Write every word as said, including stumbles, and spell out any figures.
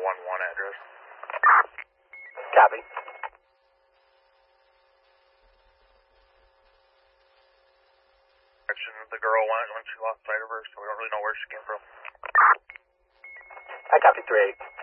one one address. Copy. Direction the girl went when she lost sight of her, so we don't really know where she came from. I copy three eight.